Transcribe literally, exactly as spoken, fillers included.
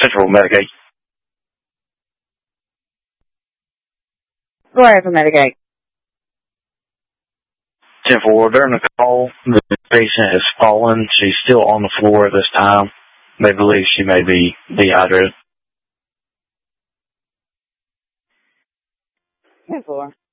Central Medicaid. Go ahead for Medicaid. ten four, during the call, the patient has fallen. She's still on the floor at this time. They believe she may be dehydrated. ten four.